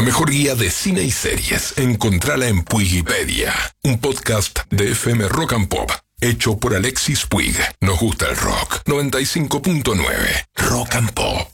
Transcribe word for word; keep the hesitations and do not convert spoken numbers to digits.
mejor guía de cine y series, encontrala en Puigipedia, un podcast de F M Rock and Pop, hecho por Alexis Puig. Nos gusta el rock. noventa y cinco punto nueve Rock and Pop.